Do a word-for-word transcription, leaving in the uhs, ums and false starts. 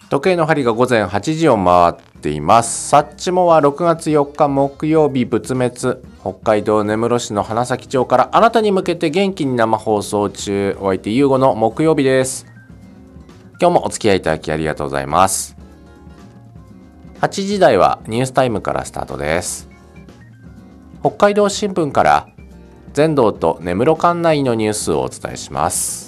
時計の針が午前はちじを回っています。サッチモはろくがつよっか木曜日仏滅。北海道根室市の花咲町からあなたに向けて元気に生放送中。お相手ゆうごの木曜日です。今日もお付き合いいただきありがとうございます。はちじ台はニュースタイムからスタートです。北海道新聞から全道と根室管内のニュースをお伝えします。